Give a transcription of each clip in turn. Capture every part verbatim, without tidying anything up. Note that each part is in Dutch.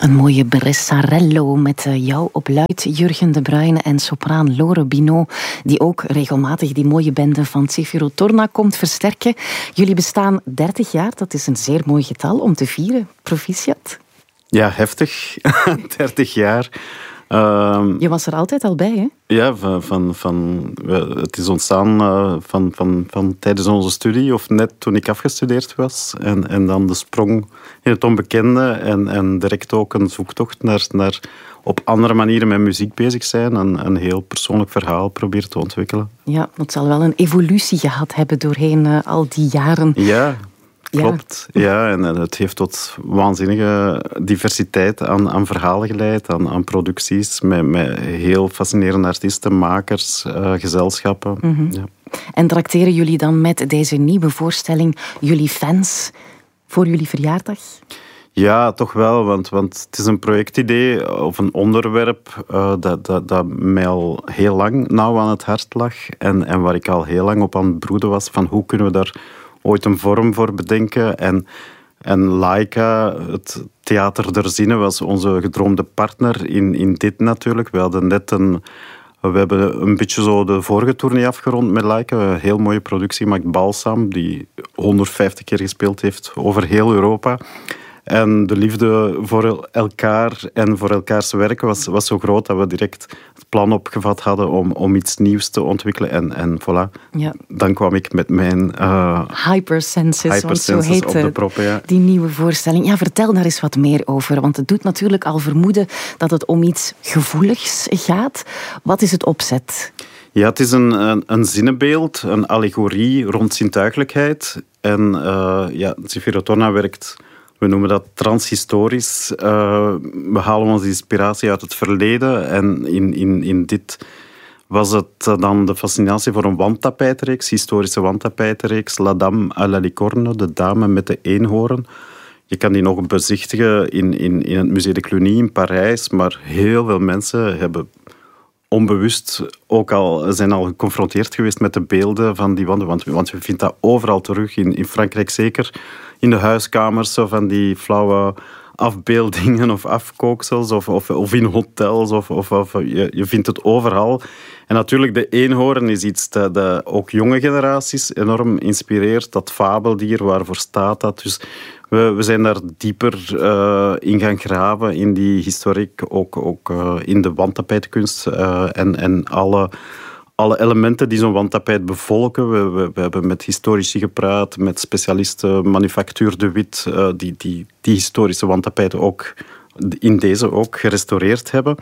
Een mooie Bressarello met jou op luid, Jurgen de Bruyne en sopraan Lore Binot, die ook regelmatig die mooie bende van Cifiro Torna komt versterken. Jullie bestaan dertig jaar, dat is een zeer mooi getal om te vieren. Proficiat. Ja, heftig. dertig jaar. Uh, Je was er altijd al bij, hè? Ja, van, van, van, het is ontstaan uh, van, van, van tijdens onze studie, of net toen ik afgestudeerd was. En, en dan de sprong in het onbekende en, en direct ook een zoektocht naar, naar op andere manieren met muziek bezig zijn en een heel persoonlijk verhaal proberen te ontwikkelen. Ja, het zal wel een evolutie gehad hebben doorheen uh, al die jaren. Ja. Klopt, ja. ja. En het heeft tot waanzinnige diversiteit aan, aan verhalen geleid, aan, aan producties, met, met heel fascinerende artiesten, makers, uh, gezelschappen. Mm-hmm. Ja. En trakteren jullie dan met deze nieuwe voorstelling jullie fans voor jullie verjaardag? Ja, toch wel, want, want het is een projectidee of een onderwerp uh, dat, dat, dat mij al heel lang nauw aan het hart lag en, en waar ik al heel lang op aan het broeden was van hoe kunnen we daar ooit een vorm voor bedenken. En, en Laika, het Theater der Zinnen, was onze gedroomde partner in, in dit natuurlijk. We hadden net een... We hebben een beetje zo de vorige tournee afgerond met Laika. Een heel mooie productie gemaakt, Balsam, die honderdvijftig keer gespeeld heeft over heel Europa. En de liefde voor elkaar en voor elkaars werk was, was zo groot dat we direct het plan opgevat hadden om, om iets nieuws te ontwikkelen. En, en voilà, ja. Dan kwam ik met mijn... Uh, Hypersenses, Hypersenses want zo heet op de proppen, ja. die nieuwe voorstelling. Ja, vertel daar eens wat meer over, want het doet natuurlijk al vermoeden dat het om iets gevoeligs gaat. Wat is het opzet? Ja, het is een, een, een zinnenbeeld, een allegorie rond zintuigelijkheid. En uh, ja, Cifiro Torna werkt... We noemen dat transhistorisch. Uh, we halen onze inspiratie uit het verleden. En in, in, in dit was het dan de fascinatie voor een wandtapijtreeks, historische wandtapijtreeks, La Dame à la Licorne, de dame met de eenhoorn. Je kan die nog bezichtigen in, in, in het Musée de Cluny in Parijs, maar heel veel mensen hebben onbewust ook al, zijn al geconfronteerd geweest met de beelden van die wanden. Want, want je vindt dat overal terug, in, in Frankrijk zeker. In de huiskamers, zo van die flauwe afbeeldingen of afkooksels. Of, of, of in hotels. Of, of, of, je, je vindt het overal. En natuurlijk, de eenhoorn is iets dat, dat ook jonge generaties enorm inspireert. Dat fabeldier, waarvoor staat dat? Dus we, we zijn daar dieper uh, in gaan graven, in die historiek. Ook, ook uh, in de wandtapijtkunst uh, en, en alle... Alle elementen die zo'n wandtapijt bevolken. We, we, we hebben met historici gepraat, met specialisten, Manufactuur de Wit, uh, die, die die historische wandtapijten ook in deze ook gerestaureerd hebben.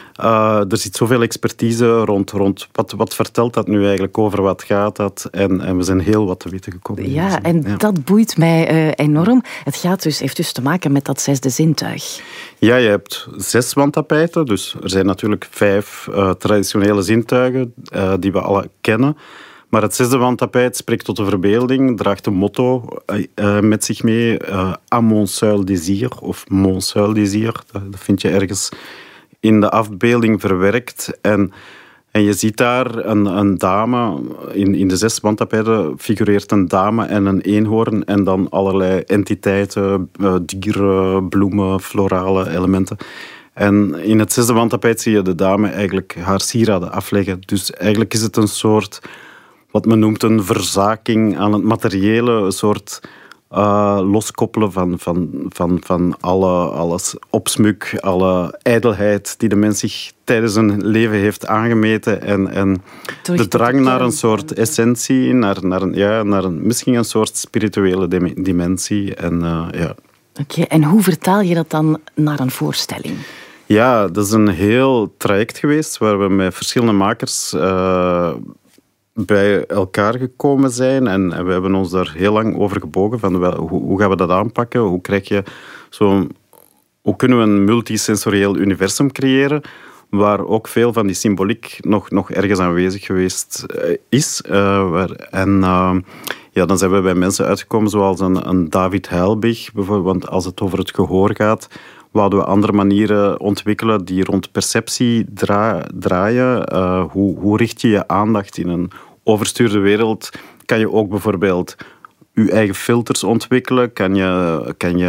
Uh, er zit zoveel expertise rond, rond wat, wat vertelt dat nu eigenlijk, over wat gaat dat. En, en we zijn heel wat te weten gekomen. Ja, en ja. dat boeit mij uh, enorm. Het gaat dus, heeft dus te maken met dat zesde zintuig. Ja, je hebt zes wandtapijten. Dus er zijn natuurlijk vijf uh, traditionele zintuigen uh, die we alle kennen. Maar het zesde wandtapijt spreekt tot de verbeelding, draagt een motto uh, uh, met zich mee. Uh, à mon seul désir, of mon seul désir. Dat vind je ergens in de afbeelding verwerkt. En, en je ziet daar een, een dame, in, in de zes wandtapijten figureert een dame en een eenhoorn. En dan allerlei entiteiten, uh, dieren, bloemen, florale elementen. En in het zesde wandtapijt zie je de dame eigenlijk haar sieraden afleggen. Dus eigenlijk is het een soort... wat men noemt een verzaking aan het materiële, een soort uh, loskoppelen van, van, van, van alle, alles opsmuk, alle ijdelheid die de mens zich tijdens zijn leven heeft aangemeten. En, en de drang naar een soort essentie, naar, naar, een, ja, naar een, misschien een soort spirituele dimensie. En, uh, ja. Oké, en hoe vertaal je dat dan naar een voorstelling? Ja, dat is een heel traject geweest waar we met verschillende makers... Uh, bij elkaar gekomen zijn en, en we hebben ons daar heel lang over gebogen van wel, hoe, hoe gaan we dat aanpakken, hoe krijg je zo'n, hoe kunnen we een multisensorieel universum creëren waar ook veel van die symboliek nog, nog ergens aanwezig geweest uh, is. Uh, waar, en uh, ja, dan zijn we bij mensen uitgekomen zoals een, een David Heilbig bijvoorbeeld, want als het over het gehoor gaat, wouden we andere manieren ontwikkelen die rond perceptie dra- draaien. Uh, hoe, hoe richt je je aandacht in een overstuurde wereld? Kan je ook bijvoorbeeld je eigen filters ontwikkelen? Kan je, kan je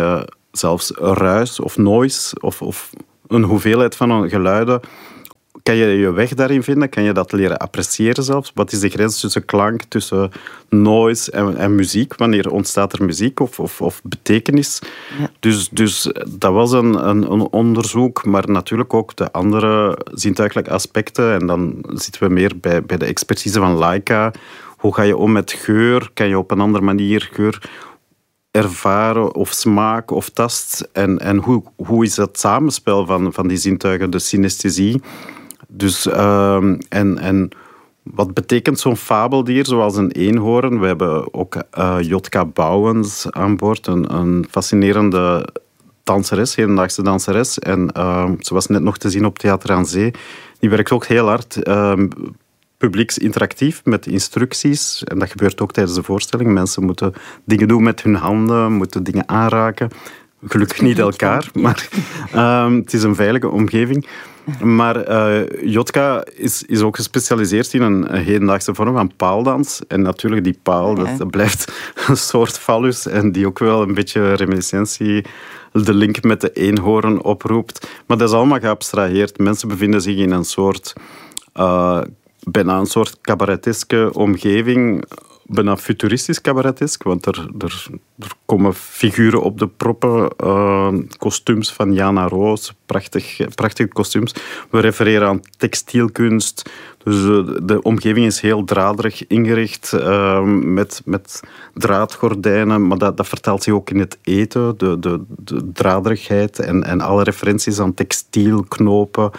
zelfs ruis of noise of, of een hoeveelheid van geluiden. Kan je je weg daarin vinden? Kan je dat leren appreciëren zelfs? Wat is de grens tussen klank, tussen noise en, en muziek? Wanneer ontstaat er muziek of, of, of betekenis? Ja. Dus, dus dat was een, een, een onderzoek, maar natuurlijk ook de andere zintuigelijke aspecten. En dan zitten we meer bij, bij de expertise van Laika. Hoe ga je om met geur? Kan je op een andere manier geur ervaren of smaak of tast? En, en hoe, hoe is dat samenspel van, van die zintuigen, de synesthesie? Dus, uh, en, en wat betekent zo'n fabeldier zoals een eenhoorn? We hebben ook uh, Jotka Bouwens aan boord, een, een fascinerende danseres, hedendaagse danseres. En uh, ze was net nog te zien op Theater aan Zee. Die werkt ook heel hard uh, publieksinteractief met instructies. En dat gebeurt ook tijdens de voorstelling. Mensen moeten dingen doen met hun handen, moeten dingen aanraken. Gelukkig niet elkaar, maar uh, het is een veilige omgeving. Maar uh, Jotka is, is ook gespecialiseerd in een, een hedendaagse vorm van paaldans. En natuurlijk, die paal, dat, dat blijft een soort fallus en die ook wel een beetje reminiscentie, de link met de eenhoorn oproept. Maar dat is allemaal geabstraheerd. Mensen bevinden zich in een soort, uh, bijna een soort cabareteske omgeving. Bijna futuristisch cabaretesk, want er, er, er komen figuren op de proppen, uh, kostuums van Jana Roos, prachtig, prachtige kostuums. We refereren aan textielkunst, dus uh, de omgeving is heel draderig ingericht, uh, met, met draadgordijnen, maar dat, dat vertaalt zich ook in het eten, de, de, de draderigheid en, en alle referenties aan textiel, knopen,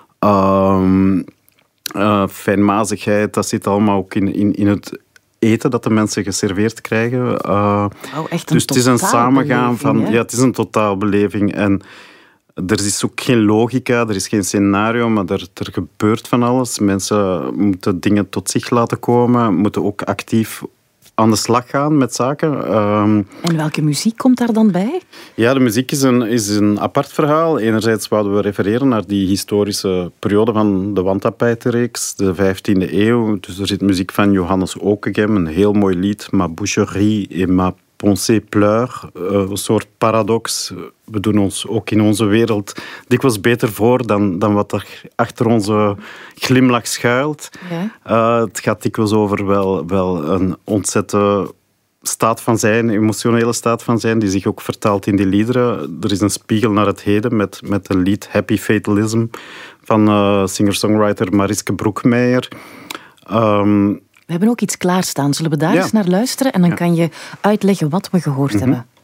uh, uh, fijnmazigheid, dat zit allemaal ook in, in, in het eten dat de mensen geserveerd krijgen. Uh, oh, echt een dus het is een samengaan van... Hè? Ja, het is een totaalbeleving. En er is ook geen logica, er is geen scenario, maar er, er gebeurt van alles. Mensen moeten dingen tot zich laten komen, moeten ook actief aan de slag gaan met zaken. Um, en welke muziek komt daar dan bij? Ja, de muziek is een, is een apart verhaal. Enerzijds wouden we refereren naar die historische periode van de wandtapijtenreeks, de vijftiende eeuw. Dus er zit muziek van Johannes Okegem, een heel mooi lied, Ma boucherie et ma pensée pleure. Een soort paradox. We doen ons ook in onze wereld dikwijls beter voor dan, dan wat er achter onze glimlach schuilt. Ja. Uh, het gaat dikwijls over wel, wel een ontzette staat van zijn, emotionele staat van zijn, die zich ook vertaalt in die liederen. Er is een spiegel naar het heden met, met een lied Happy Fatalism van uh, singer-songwriter Mariske Broekmeijer. Um, We hebben ook iets klaarstaan. Zullen we daar ja. eens naar luisteren? En dan ja. kan je uitleggen wat we gehoord mm-hmm. hebben.